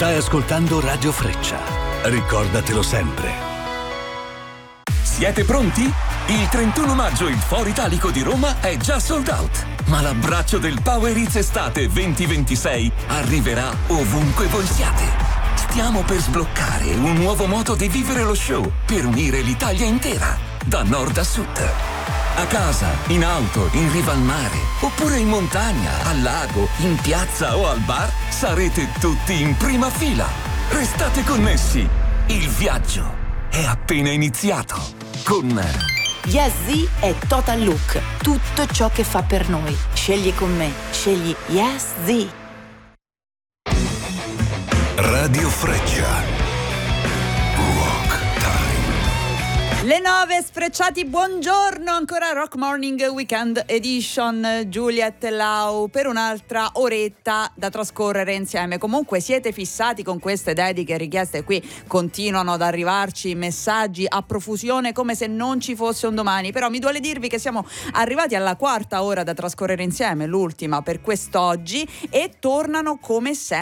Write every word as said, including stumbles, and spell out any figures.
Stai ascoltando Radio Freccia. Ricordatelo sempre. Siete pronti? Il trentuno maggio il Foro Italico di Roma è già sold out. Ma l'abbraccio del Power Hits Estate venti ventisei arriverà ovunque voi siate. Stiamo per sbloccare un nuovo modo di vivere lo show per unire l'Italia intera, da nord a sud. A casa, in auto, in riva al mare, oppure in montagna, al lago, in piazza o al bar, sarete tutti in prima fila. Restate connessi. Il viaggio è appena iniziato. Con Yes Z è Total Look. Tutto ciò che fa per noi. Scegli con me. Scegli Yes Z. Radio Freccia. Le nove sfrecciati, buongiorno, ancora Rock Morning Weekend Edition, Juliet Lau per un'altra oretta da trascorrere insieme. Comunque siete fissati con queste dediche richieste, qui continuano ad arrivarci messaggi a profusione come se non ci fosse un domani, però mi duole dirvi che siamo arrivati alla quarta ora da trascorrere insieme, l'ultima per quest'oggi, e tornano come sempre